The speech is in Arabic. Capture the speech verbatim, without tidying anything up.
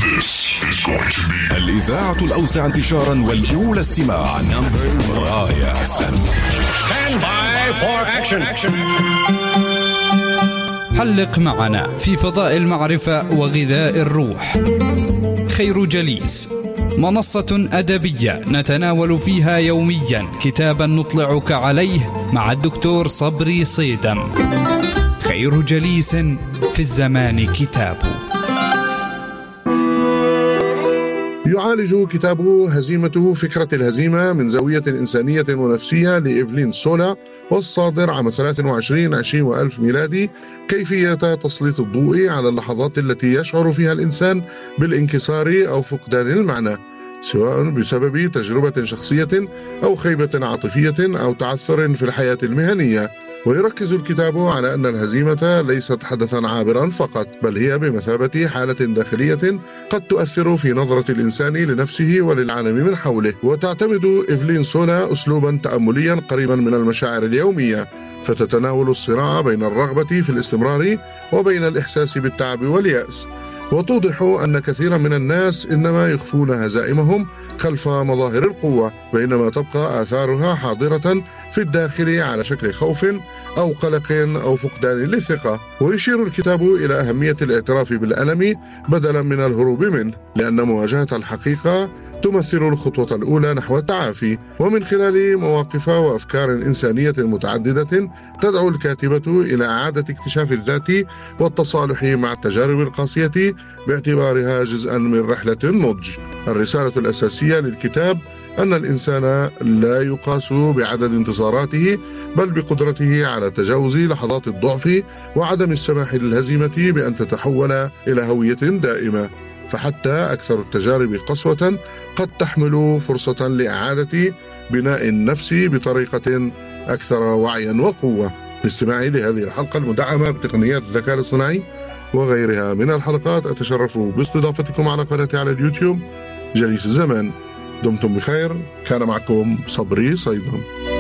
الإذاعة الأوسع انتشارا والأولى استماعا. راية Stand by for action. حلق معنا في فضاء المعرفة وغذاء الروح. خير جليس، منصة أدبية نتناول فيها يوميا كتابا نطلعك عليه مع الدكتور صبري صيدم. خير جليس في الزمان كتابه. يعالج كتابه هزيمته فكرة الهزيمة من زاوية إنسانية ونفسية لإيفلين سولا، والصادر عام ثلاثة وعشرين عشرين وألف ميلادي، كيفية تسليط الضوء على اللحظات التي يشعر فيها الإنسان بالانكسار أو فقدان المعنى، سواء بسبب تجربة شخصية أو خيبة عاطفية أو تعثر في الحياة المهنية. ويركز الكتاب على أن الهزيمة ليست حدثا عابرا فقط، بل هي بمثابة حالة داخلية قد تؤثر في نظرة الإنسان لنفسه وللعالم من حوله. وتعتمد إيفلين سولا أسلوبا تأمليا قريبا من المشاعر اليومية، فتتناول الصراع بين الرغبة في الاستمرار وبين الإحساس بالتعب واليأس، وتوضح أن كثيرا من الناس إنما يخفون هزائمهم خلف مظاهر القوة، بينما تبقى آثارها حاضرة في الداخل على شكل خوف أو قلق أو فقدان للثقة. ويشير الكتاب إلى أهمية الاعتراف بالألم بدلا من الهروب منه، لأن مواجهة الحقيقة تمثل الخطوة الأولى نحو التعافي. ومن خلال مواقف وأفكار إنسانية متعددة تدعو الكاتبة إلى إعادة اكتشاف الذات والتصالح مع التجارب القاسية باعتبارها جزءا من رحلة النضج. الرسالة الأساسية للكتاب أن الإنسان لا يقاس بعدد انتصاراته، بل بقدرته على تجاوز لحظات الضعف وعدم السماح للهزيمة بأن تتحول إلى هوية دائمة. فحتى أكثر التجارب قسوة قد تحمل فرصة لإعادة بناء النفس بطريقة أكثر وعيا وقوة. باستماع لهذه الحلقة المدعمة بتقنيات الذكاء الاصطناعي وغيرها من الحلقات، أتشرف باستضافتكم على قناتي على اليوتيوب جليس الزمان. دمتم بخير. كان معكم صبري صيدم.